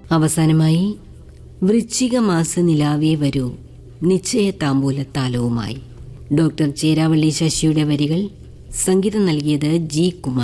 അവസാനമായി വൃശ്ചിക മാസ നിലാവേ വരൂ നിശ്ചയ താമ്പൂലത്താലവുമായി. ഡോക്ടർ ചേരാവള്ളി ശശിയുടെ വരികൾ, സംഗീതം നൽകിയത് ജി കുമാർ.